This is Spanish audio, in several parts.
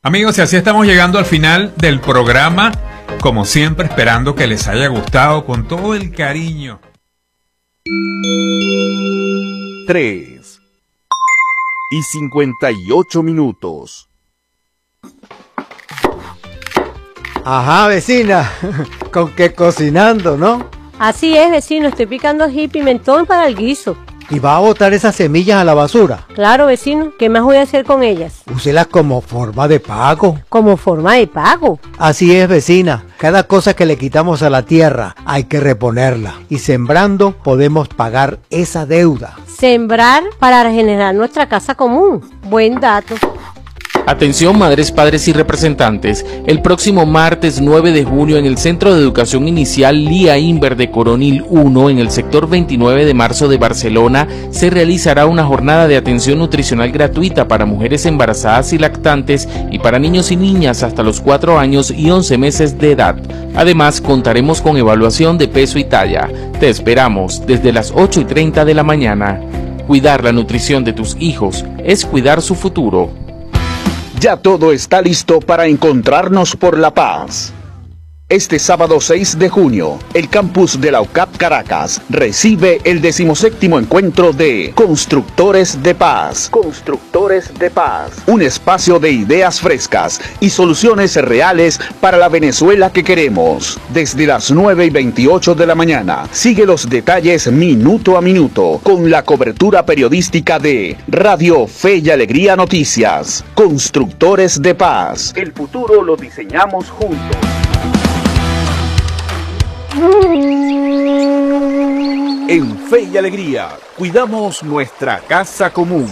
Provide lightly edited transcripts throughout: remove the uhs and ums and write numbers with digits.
Amigos, y así estamos llegando al final del programa, como siempre esperando que les haya gustado con todo el cariño. 3:58. Ajá, vecina, con que cocinando, ¿no? Así es, vecino, estoy picando ají y pimentón para el guiso. ¿Y va a botar esas semillas a la basura? Claro, vecino, ¿qué más voy a hacer con ellas? Úselas como forma de pago. ¿Como forma de pago? Así es, vecina. Cada cosa que le quitamos a la tierra hay que reponerla. Y sembrando podemos pagar esa deuda. Sembrar para regenerar nuestra casa común. Buen dato. Atención madres, padres y representantes, el próximo martes 9 de junio en el Centro de Educación Inicial Lía Inver de Coronil 1 en el sector 29 de marzo de Barcelona se realizará una jornada de atención nutricional gratuita para mujeres embarazadas y lactantes y para niños y niñas hasta los 4 años y 11 meses de edad. Además contaremos con evaluación de peso y talla. Te esperamos desde las 8:30 de la mañana. Cuidar la nutrición de tus hijos es cuidar su futuro. Ya todo está listo para encontrarnos por La Paz. Este sábado 6 de junio, el campus de la UCAP Caracas recibe el 17º encuentro de Constructores de Paz. Constructores de Paz. Un espacio de ideas frescas y soluciones reales para la Venezuela que queremos. Desde las 9:28 de la mañana, sigue los detalles minuto a minuto con la cobertura periodística de Radio Fe y Alegría Noticias. Constructores de Paz. El futuro lo diseñamos juntos. En Fe y Alegría, cuidamos nuestra casa común.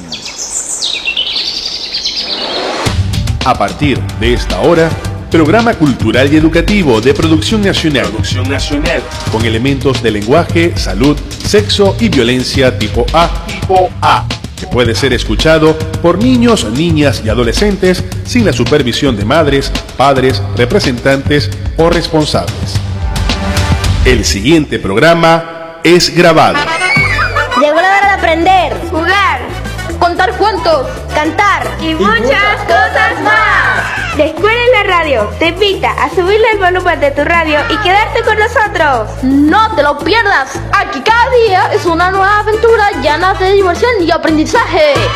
A partir de esta hora, programa cultural y educativo de producción nacional. Con elementos de lenguaje, salud, sexo y violencia tipo A. Que puede ser escuchado por niños, niñas y adolescentes sin la supervisión de madres, padres, representantes o responsables. El siguiente programa es grabado. Llegó la hora de aprender, jugar, contar cuentos, cantar y muchas cosas más. La Escuela en la Radio te invita a subirle el volumen de tu radio y quedarte con nosotros. No te lo pierdas. Aquí cada día es una nueva aventura llena de diversión y aprendizaje.